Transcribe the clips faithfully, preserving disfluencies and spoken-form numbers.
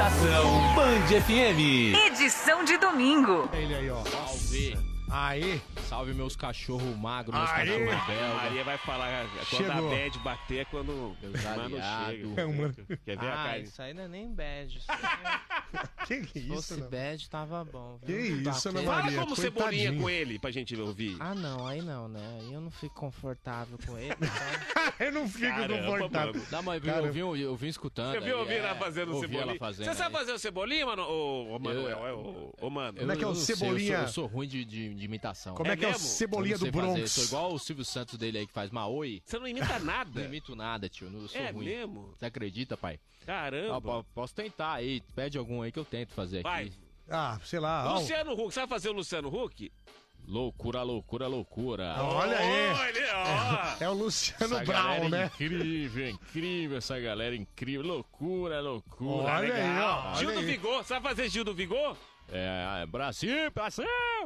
Estação Band F M. Edição de domingo. Ele aí, ó. Salve. Aí. Salve meus cachorros magros, meus Aê. cachorros belgas. Maria vai falar quando Chegou. a bad bater é quando o Meus mano aliados. chega. É, o mano. Quer ver a Ah, cara? isso aí não é nem bad. Isso aí, Que que é se isso, fosse não? bad, tava bom. Que viu? isso, Ana Bater- Fala Maria, como coitadinho. cebolinha com ele pra gente ouvir. Ah, não, aí não, né? Aí eu não fico confortável com ele. Então... Eu não fico Caramba, confortável. mano. Não, mas eu, vi- Cara, eu, vi, eu vim escutando. Você viu aí, ouvir é, ela fazendo ouvi cebolinha? ela fazendo Você sabe aí. fazer o cebolinha, mano? Ô, ô Manuel, Eu- é, ô, ô, mano. Como é que é o eu não sei, Cebolinha? eu, sou, eu sou ruim de, de, de imitação. Como é, É que é o mesmo? Cebolinha Eu do não sei fazer, Bronx? Sou igual o Silvio Santos dele aí que faz Maoi. Você não imita Não nada. imito nada, tio. Eu sou É ruim. mesmo? Você acredita, pai? Ó, Caramba. po- posso tentar aí. Pede algum aí que eu tento fazer Vai. aqui. Ah, sei lá. ó. Luciano Huck, sabe fazer o Luciano Huck? Loucura, loucura, loucura. Olha aí. Olha, ó. É o Luciano Essa Brown, galera é né? incrível, incrível, essa galera é incrível. Loucura, loucura. Olha aí, ó. Gil Olha do aí. Vigor, sabe fazer Gil do Vigor? É, é, Brasil, Brasil!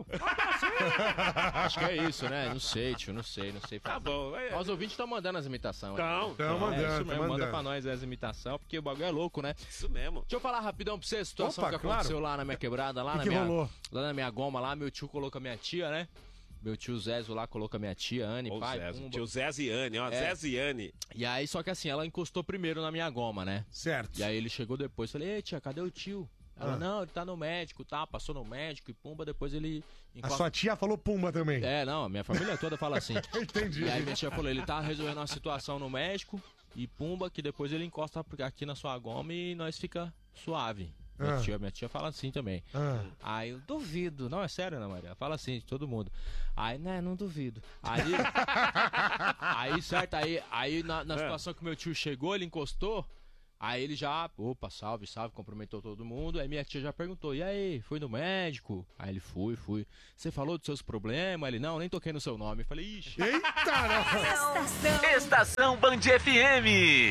Acho que é isso, né? Não sei, tio, não sei, não sei. Tá bom. É. Ó, Os ouvintes estão mandando as imitações. Então, Tamo É, mandando, isso tá mesmo, manda mandando. pra nós as imitações, porque o bagulho é louco, né? isso mesmo. Deixa eu falar rapidão pra você a situação Opa, que aconteceu claro. lá na minha quebrada, lá Que na que minha. rolou? Lá na minha goma, lá, meu tio colocou a minha tia, né? Meu tio Zézio lá colocou a minha tia, Anne, Ô, pai, Zé, pumba. tio Zé Ziane, ó. É. Zé Ziane. E aí, só que assim, ela encostou primeiro na minha goma, né? Certo. E aí ele chegou depois, falei, ei tia, cadê o tio? Ela, Ah. não, ele tá no médico, tá? Passou no médico e pumba, depois ele A encosta... sua tia falou pumba também. É, não, minha família toda fala assim. Entendi. E aí minha tia falou, ele tá resolvendo uma situação no médico e pumba, que depois ele encosta aqui na sua goma e nós fica suave. Minha, Ah. tia, minha tia fala assim também. Ah. Aí eu duvido. Não, é sério, Ana Maria? Fala assim de todo mundo. Aí, né, não duvido. Aí, aí certo, aí, aí na, na situação que meu tio chegou, ele encostou. Aí ele já, opa, salve, salve, cumprimentou todo mundo. Aí minha tia já perguntou, e aí, foi no médico? Aí ele, fui, fui. Você falou dos seus problemas? Ele, não, nem toquei no seu nome. Eu falei, ixi. Eita, não. Estação. Estação Band F M.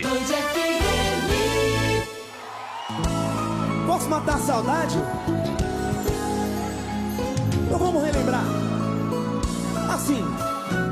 Posso matar a saudade? Então vamos relembrar. Assim.